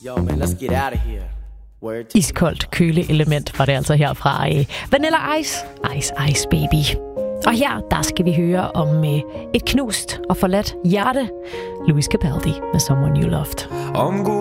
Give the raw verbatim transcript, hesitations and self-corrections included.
Yo, man, let's get out of here. Word. Iskoldt køleelement var det altså herfra. Vanilla Ice, Ice Ice Baby. Og her, der skal vi høre om øh, et knust og forladt hjerte. Louis Capaldi med Someone You Loved.